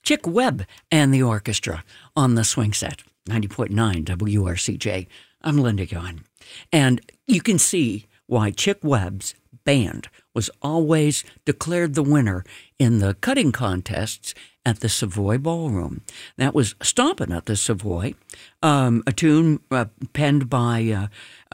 Chick Webb and the orchestra on the swing set, 90.9 WRCJ. I'm Linda Yohn. And you can see why Chick Webb's band was always declared the winner in the cutting contests at the Savoy Ballroom. That was Stompin' at the Savoy, a tune penned by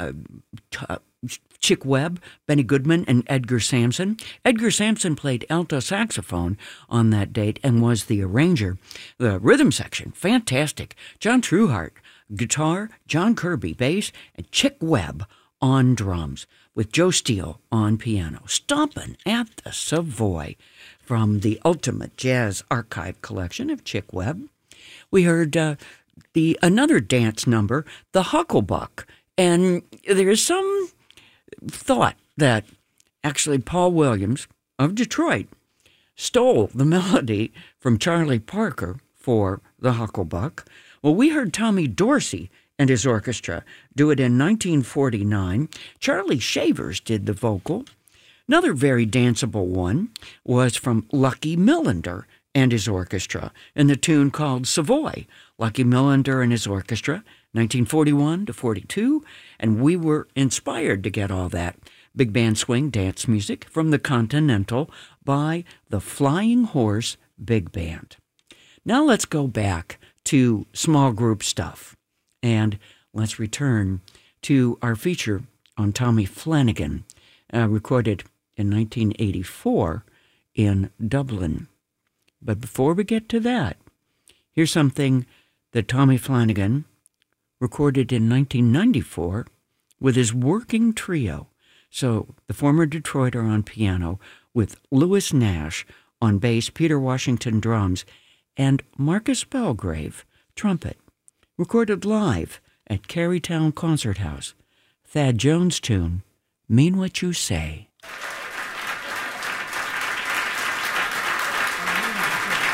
Chick Webb, Benny Goodman, and Edgar Sampson. Edgar Sampson played alto saxophone on that date and was the arranger. The rhythm section, fantastic. John Trueheart, guitar, John Kirby, bass, and Chick Webb on drums, with Joe Steele on piano. Stompin' at the Savoy from the Ultimate Jazz Archive collection of Chick Webb. We heard another dance number, the Hucklebuck, and there's some thought that actually Paul Williams of Detroit stole the melody from Charlie Parker for the Hucklebuck. Well, we heard Tommy Dorsey and his orchestra do it in 1949. Charlie Shavers did the vocal. Another very danceable one was from Lucky Millinder and his orchestra in the tune called Savoy. Lucky Millinder and his orchestra, 1941 to 42, and we were inspired to get all that big band swing dance music from the Continental by the Flying Horse Big Band. Now let's go back to small group stuff, and let's return to our feature on Tommy Flanagan, recorded in 1984 in Dublin. But before we get to that, here's something that Tommy Flanagan recorded in 1994 with his working trio. So the former Detroiter on piano, with Louis Nash on bass, Peter Washington drums, and Marcus Belgrave trumpet. Recorded live at Carytown Concert House. Thad Jones tune, Mean What You Say.